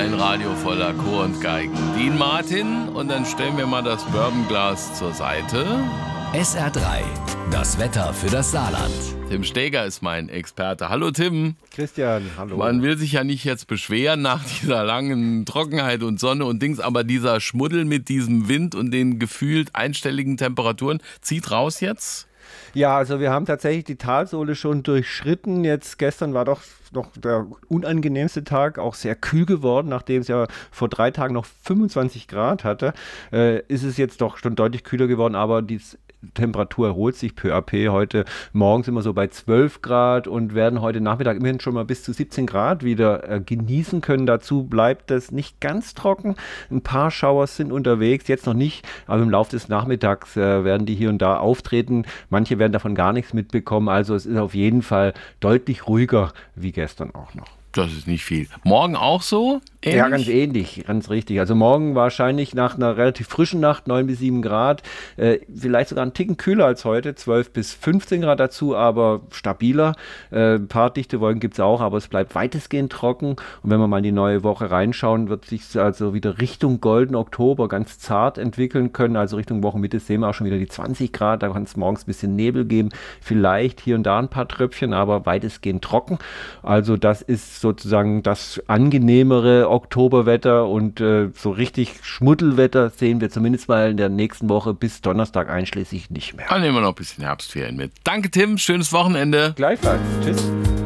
ein Radio voller Chor und Geigen. Dean Martin und dann stellen wir mal das Bourbonglas zur Seite. SR3, das Wetter für das Saarland. Tim Steger ist mein Experte. Hallo Tim. Christian, hallo. Man will sich ja nicht jetzt beschweren nach dieser langen Trockenheit und Sonne und Dings, aber dieser Schmuddel mit diesem Wind und den gefühlt einstelligen Temperaturen zieht raus jetzt? Ja, also wir haben tatsächlich die Talsohle schon durchschritten. Jetzt gestern war doch noch der unangenehmste Tag, auch sehr kühl geworden, nachdem es ja vor 3 Tagen noch 25 Grad hatte, ist es jetzt doch schon deutlich kühler geworden, aber die Temperatur erholt sich peu à peu. Heute Morgen sind wir so bei 12 Grad und werden heute Nachmittag immerhin schon mal bis zu 17 Grad wieder genießen können. Dazu bleibt es nicht ganz trocken. Ein paar Schauers sind unterwegs, jetzt noch nicht, aber im Laufe des Nachmittags werden die hier und da auftreten. Manche werden davon gar nichts mitbekommen, also es ist auf jeden Fall deutlich ruhiger wie gestern auch noch. Das ist nicht viel. Morgen auch so? Ähnlich? Ja, ganz ähnlich, ganz richtig. Also morgen wahrscheinlich nach einer relativ frischen Nacht, 9 bis 7 Grad, vielleicht sogar ein Ticken kühler als heute, 12 bis 15 Grad dazu, aber stabiler. Ein paar dichte Wolken gibt es auch, aber es bleibt weitestgehend trocken. Und wenn wir mal in die neue Woche reinschauen, wird sich also wieder Richtung Golden Oktober ganz zart entwickeln können. Also Richtung Wochenmitte sehen wir auch schon wieder die 20 Grad, da kann es morgens ein bisschen Nebel geben, vielleicht hier und da ein paar Tröpfchen, aber weitestgehend trocken. Also das ist sozusagen das angenehmere Oktoberwetter und so richtig Schmuddelwetter sehen wir zumindest mal in der nächsten Woche bis Donnerstag einschließlich nicht mehr. Dann nehmen wir noch ein bisschen Herbstferien mit. Danke Tim, schönes Wochenende. Gleichfalls. Tschüss.